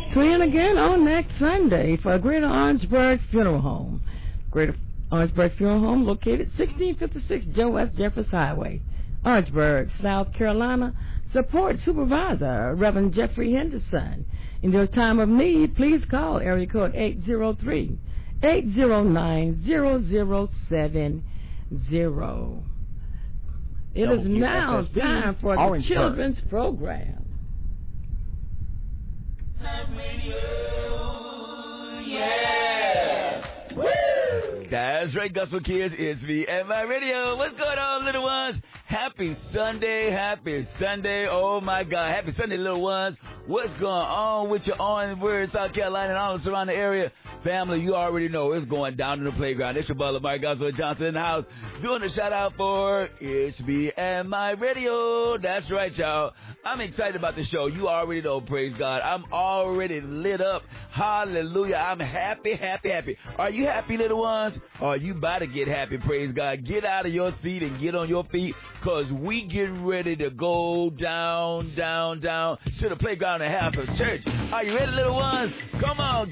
Tune in again on next Sunday for Greater Orangeburg Funeral Home. Greater Orangeburg Funeral Home located 1656 Joe S. Jeffers Highway, Orangeburg, South Carolina. Support Supervisor Reverend Jeffrey Henderson. In your time of need, please call area code 803-809-0070. It is now time for the children's program. Yeah! Woo! That's right, Gospel Kids. It's VMI Radio. What's going on, little ones? Happy Sunday. Happy Sunday. Oh, my God. Happy Sunday, little ones. What's going on with you on Word, South Carolina, and all the surrounding area? Family, you already know it's going down in the playground. It's your brother, Mark Gospel Johnson, in the house, doing a shout-out for HBMI Radio. That's right, y'all. I'm excited about the show. You already know, praise God. I'm already lit up. Hallelujah. I'm happy, happy, happy. Are you happy, little ones? Are you about to get happy, praise God? Get out of your seat and get on your feet, because we getting ready to go down to the playground and have a church. Are you ready, little ones? Come on.